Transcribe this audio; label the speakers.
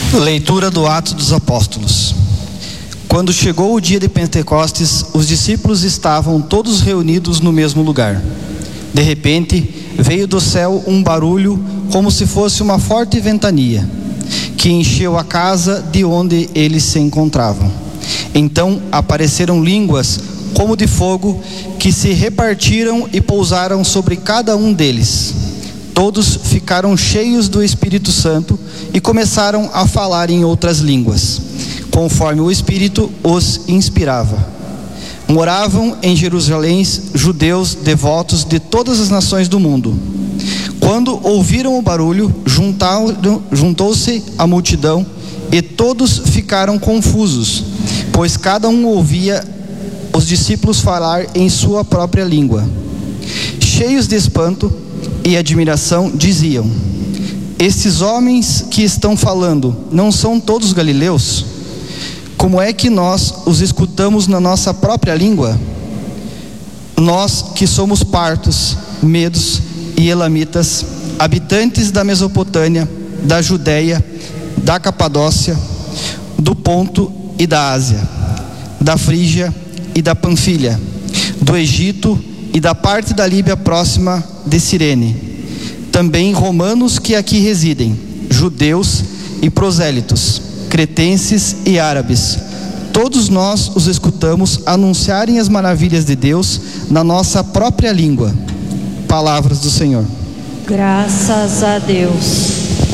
Speaker 1: Leitura do Atos dos Apóstolos. Quando chegou o dia de Pentecostes, os discípulos estavam todos reunidos no mesmo lugar. De repente, veio do céu um barulho como se fosse uma forte ventania, que encheu a casa de onde eles se encontravam. Então apareceram línguas como de fogo, que se repartiram e pousaram sobre cada um deles. Todos ficaram cheios do Espírito Santo e começaram a falar em outras línguas, conforme o Espírito os inspirava. Moravam em Jerusalém judeus devotos de todas as nações do mundo. Quando ouviram o barulho, juntou-se a multidão e todos ficaram confusos, pois cada um ouvia os discípulos falar em sua própria língua. Cheios de espanto e admiração, diziam: estes homens que estão falando, não são todos galileus? Como é que nós os escutamos na nossa própria língua? Nós que somos partos, medos e elamitas, habitantes da Mesopotâmia, da Judéia, da Capadócia, do Ponto e da Ásia, da Frígia e da Panfilha, do Egito e da parte da Líbia próxima de Cirene, também romanos que aqui residem, judeus e prosélitos, cretenses e árabes, todos nós os escutamos anunciarem as maravilhas de Deus na nossa própria língua. Palavras do Senhor.
Speaker 2: Graças a Deus.